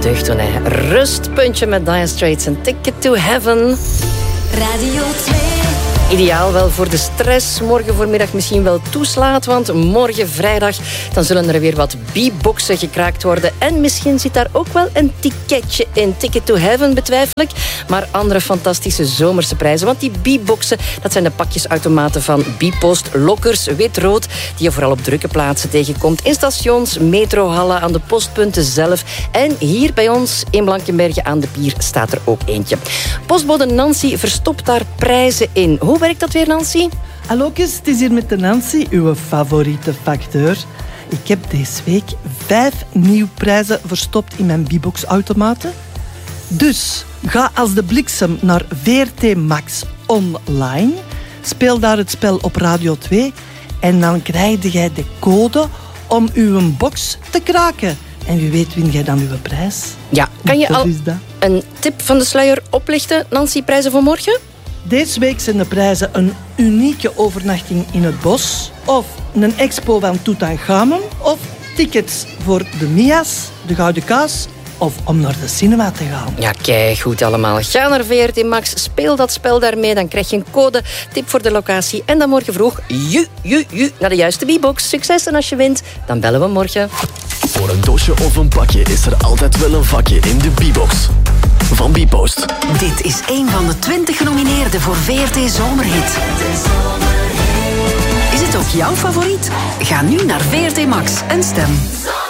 deugd doen. Hè. Rustpuntje met Dire Straits en Ticket to Heaven. Radio 2. Ideaal wel voor de stress. Morgen voormiddag misschien wel toeslaat, want morgen vrijdag dan zullen er weer wat beatboxen gekraakt worden. En misschien zit daar ook wel een ticketje in. Ticket to Heaven betwijfel ik. Maar andere fantastische zomerse prijzen. Want die beatboxen, dat zijn de pakjesautomaten van Bpost. Lokkers, wit-rood, die je vooral op drukke plaatsen tegenkomt. In stations, metrohallen, aan de postpunten zelf. En hier bij ons in Blankenberge aan de Pier staat er ook eentje. Postbode Nancy verstopt daar prijzen in. Hoe werkt dat weer, Nancy? Hallo, het is hier met de Nancy, uw favoriete facteur. Ik heb deze week 5 nieuwe prijzen verstopt in mijn Bbox-automaten. Dus ga als de bliksem naar VRT Max online. Speel daar het spel op Radio 2. En dan krijg jij de code om uw box te kraken. En wie weet win jij dan uw prijs. Ja, kan je al een tip van de sluier oplichten, Nancy, prijzen voor morgen? Deze week zijn de prijzen een unieke overnachting in het bos, of een expo van Tutankhamon, of tickets voor de Mia's, de Gouden Kaas, of om naar de cinema te gaan. Ja, kijk, goed allemaal. Ga naar VRT Max, speel dat spel daarmee, dan krijg je een code, tip voor de locatie en dan morgen vroeg naar de juiste Bbox. Succes en als je wint, dan bellen we morgen. Voor een dosje of een bakje is er altijd wel een vakje in de Bbox. Van Bpost. Dit is een van de 20 genomineerden voor VRT Zomerhit. Is het ook jouw favoriet? Ga nu naar VRT Max en stem.